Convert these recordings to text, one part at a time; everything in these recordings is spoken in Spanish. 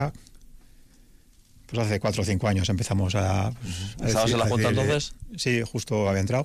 Pues hace 4 o 5 años empezamos a... ¿Estabas en la Junta entonces? Sí, justo había entrado.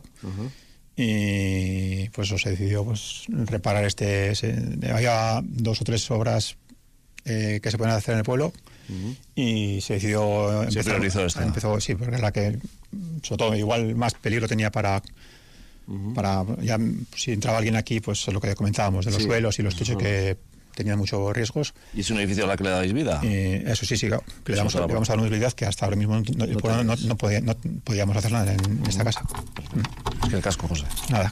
Y pues se decidió pues reparar había 2 o 3 obras que se pueden hacer en el pueblo, y se decidió... Se priorizó esta. Empezó, sí, porque es la que, sobre todo, igual más peligro tenía para ya, si entraba alguien aquí, pues lo que comentábamos, de los suelos y los techos que tenían muchos riesgos. ¿Y es un edificio a la que le dais vida? Eso sí, claro, que le vamos a dar una utilidad que hasta ahora mismo no podíamos hacer nada en esta casa. Es que el casco, José. Nada.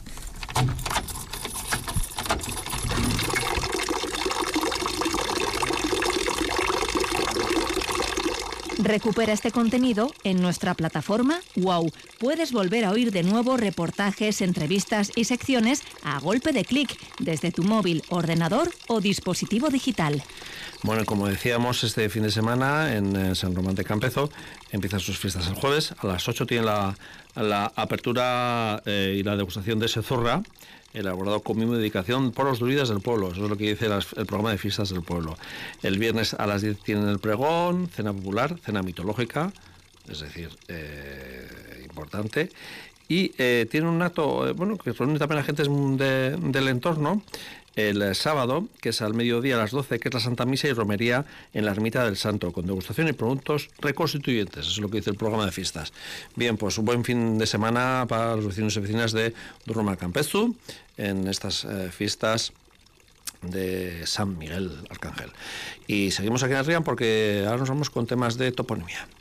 Recupera este contenido en nuestra plataforma WOW. Puedes volver a oír de nuevo reportajes, entrevistas y secciones a golpe de clic desde tu móvil, ordenador o dispositivo digital. Bueno, como decíamos, este fin de semana en San Román de Campezo empiezan sus fiestas el jueves. A las 8 tiene la apertura y la degustación de ese zorra, elaborado con mimo y dedicación por los druidas del pueblo. Eso es lo que dice el programa de fiestas del pueblo. El viernes a las 10 tienen el pregón, cena popular, cena mitológica, es decir, importante. Y tiene un acto, que reúne también a gente del entorno, el sábado, que es al mediodía a las 12, que es la Santa Misa y Romería en la Ermita del Santo, con degustación y productos reconstituyentes. Eso es lo que dice el programa de fiestas. Bien, pues un buen fin de semana para los vecinos y vecinas de Durroma Campezu en estas fiestas de San Miguel Arcángel. Y seguimos aquí en Arrián porque ahora nos vamos con temas de toponimia.